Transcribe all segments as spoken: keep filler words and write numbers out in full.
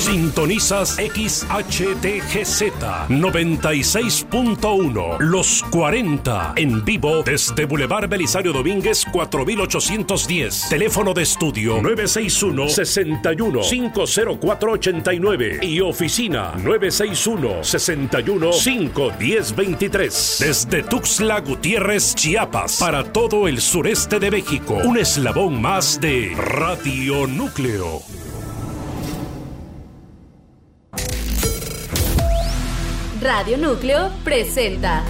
Sintonizas X H T G Z noventa y seis punto uno, Los cuarenta, en vivo desde Boulevard Belisario Domínguez cuatro mil ochocientos diez. Teléfono de estudio nueve seis uno, seis uno, cinco cero cuatro ocho nueve y oficina nueve seis uno, seis uno, cinco uno cero dos tres. Desde Tuxtla Gutiérrez, Chiapas, para todo el sureste de México. Un eslabón más de Radio Núcleo. Radio Núcleo presenta.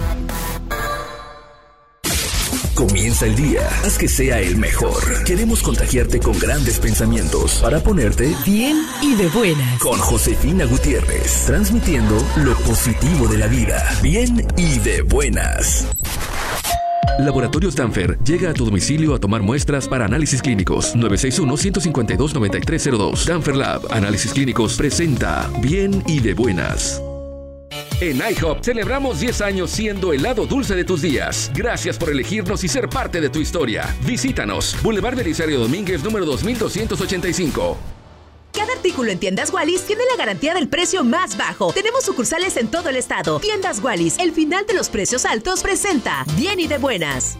Comienza el día, haz que sea el mejor. Queremos contagiarte con grandes pensamientos para ponerte bien y de buenas. Con Josefina Gutiérrez, transmitiendo lo positivo de la vida. Bien y de buenas. Laboratorios Danfer llega a tu domicilio a tomar muestras para análisis clínicos. nueve seis uno, uno cinco dos, nueve tres cero dos. Danfer Lab, análisis clínicos, presenta Bien y de buenas. En IHOP celebramos diez años siendo el lado dulce de tus días. Gracias por elegirnos y ser parte de tu historia. Visítanos, Boulevard Belisario Domínguez, número dos mil doscientos ochenta y cinco. Cada artículo en Tiendas Wallis tiene la garantía del precio más bajo. Tenemos sucursales en todo el estado. Tiendas Wallis, el final de los precios altos, presenta Bien y de buenas.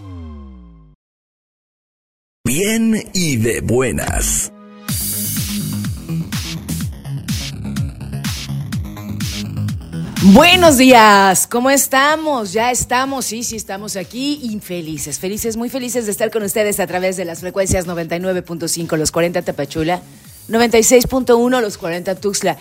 Bien y de buenas. Buenos días, ¿cómo estamos? Ya estamos, sí, sí estamos aquí y felices, felices, muy felices de estar con ustedes a través de las frecuencias noventa y nueve punto cinco, los cuarenta Tapachula, noventa y seis punto uno, los cuarenta Tuxtla.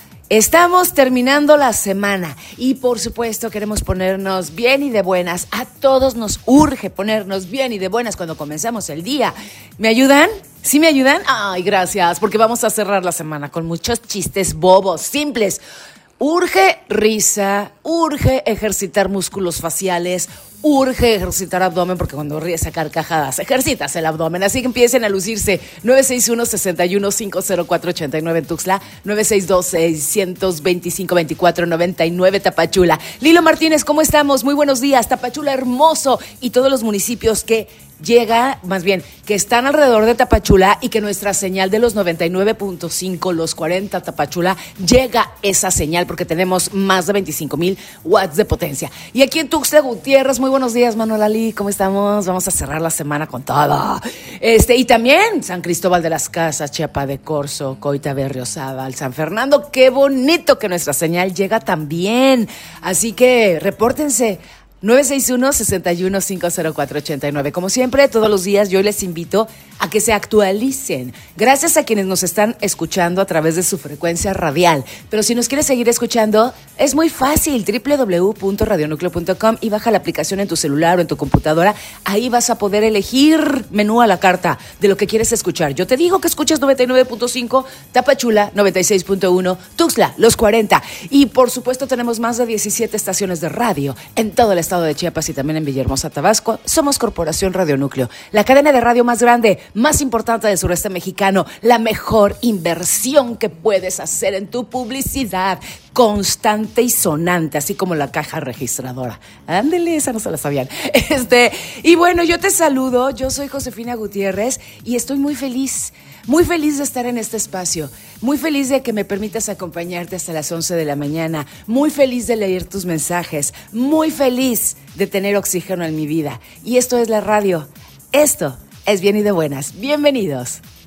Estamos terminando la semana y por supuesto queremos ponernos bien y de buenas. A todos nos urge ponernos bien y de buenas cuando comenzamos el día. ¿Me ayudan? ¿Sí me ayudan? Ay, gracias, porque vamos a cerrar la semana con muchos chistes bobos, simples. Urge risa, urge ejercitar músculos faciales, urge ejercitar abdomen, porque cuando ríes a carcajadas ejercitas el abdomen, así que empiecen a lucirse. Nueve seis uno, seis uno, cinco cero cuatro ocho nueve en Tuxtla, nueve seis dos, seis dos cinco, dos cuatro nueve nueve Tapachula. Lilo Martínez, ¿cómo estamos? Muy buenos días, Tapachula hermoso y todos los municipios que llega, más bien, que están alrededor de Tapachula y que nuestra señal de los noventa y nueve punto cinco, los cuarenta Tapachula, llega esa señal porque tenemos más de veinticinco mil watts de potencia. Y aquí en Tuxtla Gutiérrez, muy buenos días, Manuel Ali, ¿cómo estamos? Vamos a cerrar la semana con todo. Este, y también San Cristóbal de las Casas, Chiapa de Corzo, Coita Berriozábal, San Fernando, qué bonito que nuestra señal llega también. Así que repórtense. nueve seis uno, seis uno, cinco cero cuatro ocho nueve. Como siempre, todos los días yo les invito a que se actualicen. Gracias a quienes nos están escuchando a través de su frecuencia radial. Pero si nos quieres seguir escuchando, es muy fácil. doble u doble u doble u punto radio núcleo punto com y baja la aplicación en tu celular o en tu computadora. Ahí vas a poder elegir menú a la carta de lo que quieres escuchar. Yo te digo que escuches noventa y nueve punto cinco, Tapachula, noventa y seis punto uno, Tuxtla, los cuarenta. Y por supuesto tenemos más de diecisiete estaciones de radio en todo el estado de Chiapas y también en Villahermosa, Tabasco. Somos Corporación Radio Núcleo, la cadena de radio más grande, más importante del sureste mexicano, la mejor inversión que puedes hacer en tu publicidad, constante y sonante, así como la caja registradora. Ándele, esa no se la sabían. Este, y bueno, yo te saludo, yo soy Josefina Gutiérrez y estoy muy feliz. Muy feliz de estar en este espacio, muy feliz de que me permitas acompañarte hasta las once de la mañana, muy feliz de leer tus mensajes, muy feliz de tener oxígeno en mi vida. Y esto es la radio, esto es Bien y de Buenas. Bienvenidos.